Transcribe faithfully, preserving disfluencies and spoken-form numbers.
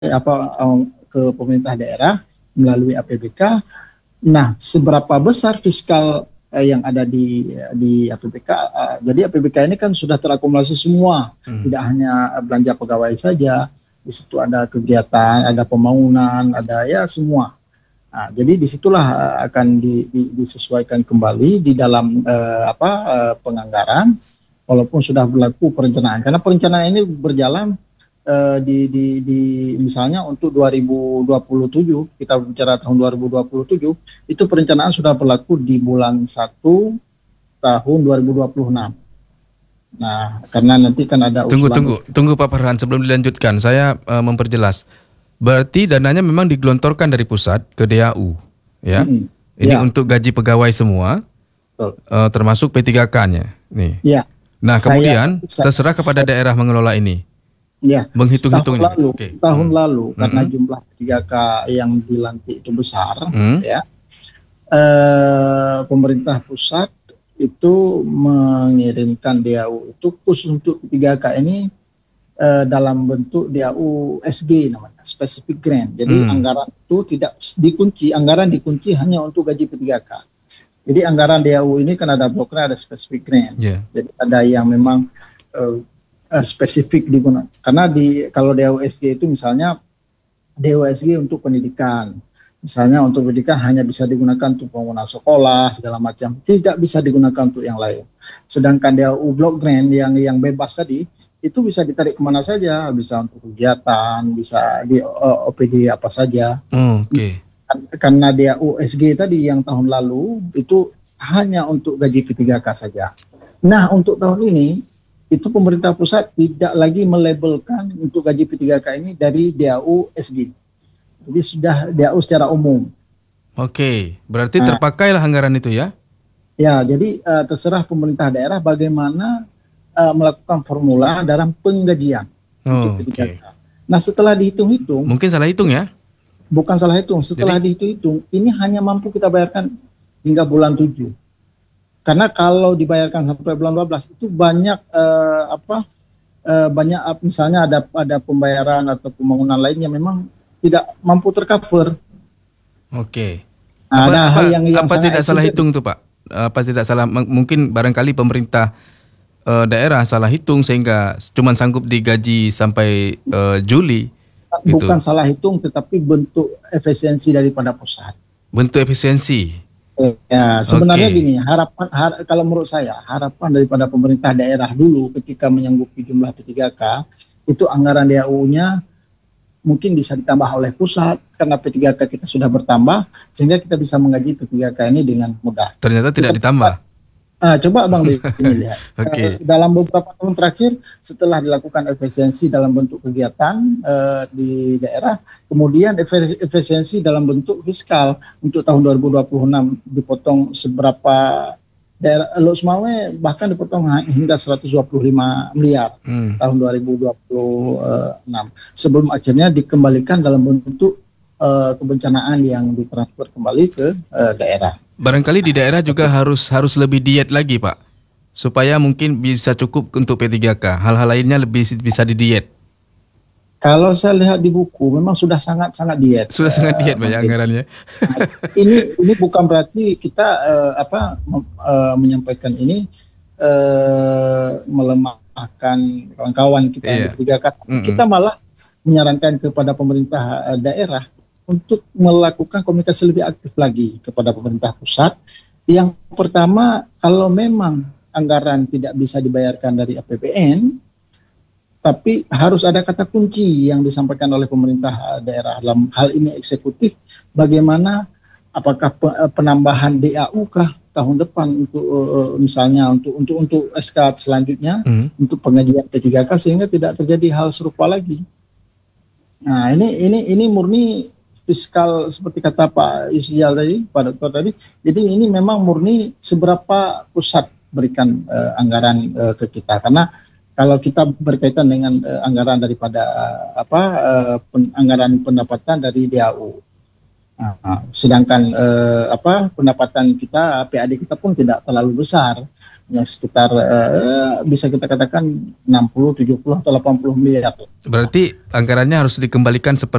apa um, ke pemerintah daerah melalui A P B K. Nah, seberapa besar fiskal uh, yang ada di di A P B K? Uh, jadi A P B K ini kan sudah terakumulasi semua, Hmm. tidak hanya belanja pegawai saja. Di situ ada kegiatan, ada pembangunan, ada ya semua. Nah, jadi disitulah uh, akan di, di, disesuaikan kembali di dalam uh, apa uh, penganggaran, walaupun sudah berlaku perencanaan. Karena perencanaan ini berjalan uh, di, di, di misalnya untuk dua ribu dua puluh tujuh, kita bicara tahun dua ribu dua puluh tujuh, itu perencanaan sudah berlaku di bulan satu tahun dua ribu dua puluh enam. Nah, karena nanti kan ada Tunggu, usulan. tunggu, tunggu Pak Farhan, sebelum dilanjutkan, saya uh, memperjelas. Berarti dananya memang digelontorkan dari pusat ke D A U, ya? Mm-mm. Ini Ya, untuk gaji pegawai semua, betul. uh, termasuk P tiga K-nya. Nih. Ya, Nah, saya, kemudian saya, terserah kepada saya daerah mengelola ini, ya, menghitung-hitung tahun ini. lalu, Oke. tahun Hmm. lalu karena Hmm. jumlah tiga K yang dilantik itu besar, Hmm. ya, eh, pemerintah pusat itu mengirimkan D A U itu khusus untuk tiga K ini eh, dalam bentuk D A U S G namanya, specific grant. Jadi Hmm. anggaran itu tidak dikunci, anggaran dikunci hanya untuk gaji P tiga K. Jadi anggaran D A U ini kan ada bloknya, ada specific grant. Yeah. Jadi ada yang memang uh, uh, spesifik digunakan. Karena di kalau D A U S G itu misalnya D A U S G untuk pendidikan. Misalnya untuk pendidikan hanya bisa digunakan untuk pembangunan sekolah segala macam, tidak bisa digunakan untuk yang lain. Sedangkan D A U block grant yang yang bebas tadi itu bisa ditarik kemana saja, bisa untuk kegiatan, bisa di uh, O P D apa saja. Oh, oke. Okay. Karena D A U S G tadi yang tahun lalu itu hanya untuk gaji P tiga K saja. Nah, untuk tahun ini itu pemerintah pusat tidak lagi melabelkan untuk gaji P tiga K ini dari D A U S G. Jadi sudah D A U secara umum. Oke, berarti Nah, terpakailah anggaran itu ya? ya, jadi uh, terserah pemerintah daerah bagaimana uh, melakukan formula dalam penggajian untuk Oh, P tiga K. oke. Nah, setelah dihitung-hitung, Mungkin salah hitung ya? bukan salah hitung, setelah Jadi? dihitung-hitung, ini hanya mampu kita bayarkan hingga bulan tujuh. Karena kalau dibayarkan sampai bulan dua belas itu banyak eh, apa eh, banyak misalnya ada ada pembayaran atau pembangunan lainnya memang tidak mampu tercover. Oke. Nah, Apa ada apa hal yang yang apa sangat tidak salah eksiden. hitung tuh Pak? Apa tidak salah m- mungkin barangkali pemerintah eh, daerah salah hitung sehingga cuma sanggup digaji sampai eh, Juli Bukan gitu. salah hitung tetapi bentuk efisiensi daripada pusat. Bentuk efisiensi. Eh, Ya, sebenarnya Oke. gini, harapan har- kalau menurut saya harapan daripada pemerintah daerah dulu ketika menyanggupi jumlah P tiga K itu anggaran D A U-nya mungkin bisa ditambah oleh pusat karena P tiga K kita sudah bertambah sehingga kita bisa menggaji P tiga K ini dengan mudah. Ternyata tidak Kita, ditambah. ah, coba Bang Benny lihat. Eh, Oke. dalam beberapa tahun terakhir setelah dilakukan efisiensi dalam bentuk kegiatan eh, di daerah, kemudian efe- efisiensi dalam bentuk fiskal untuk tahun dua ribu dua puluh enam dipotong seberapa daerah Lok Sumawe bahkan dipotong ha- hingga seratus dua puluh lima miliar Hmm. tahun dua ribu dua puluh enam sebelum akhirnya dikembalikan dalam bentuk eh, kebencanaan yang ditransfer kembali ke eh, daerah. Barangkali di daerah juga harus harus lebih diet lagi, Pak. Supaya mungkin bisa cukup untuk P tiga K. Hal-hal lainnya lebih bisa didiet. Kalau saya lihat di buku memang sudah sangat-sangat diet. Sudah sangat eh, diet Pak ya Bang Benny. anggarannya. Nah, ini ini bukan berarti kita eh, apa mem- eh, menyampaikan ini eh, melemahkan kawan-kawan kita yang di Iya. tiga K. Mm-mm. Kita malah menyarankan kepada pemerintah eh, daerah untuk melakukan komunikasi lebih aktif lagi kepada pemerintah pusat. Yang pertama, kalau memang anggaran tidak bisa dibayarkan dari A P B N, tapi harus ada kata kunci yang disampaikan oleh pemerintah daerah dalam hal ini eksekutif, bagaimana apakah pe- penambahan D A U kah tahun depan untuk uh, misalnya untuk untuk untuk S K selanjutnya Hmm. untuk pengajian P tiga K sehingga tidak terjadi hal serupa lagi. Nah, ini ini ini murni fiskal seperti kata Pak Yusrial tadi, Pak Dokter tadi. Jadi ini memang murni seberapa pusat berikan uh, anggaran uh, ke kita karena kalau kita berkaitan dengan uh, anggaran daripada uh, apa uh, pen, anggaran pendapatan dari D A U. Nah, sedangkan uh, apa pendapatan kita P A D kita pun tidak terlalu besar. yang sekitar uh, bisa kita katakan enam puluh, tujuh puluh atau delapan puluh miliar. Berarti anggarannya harus dikembalikan seperti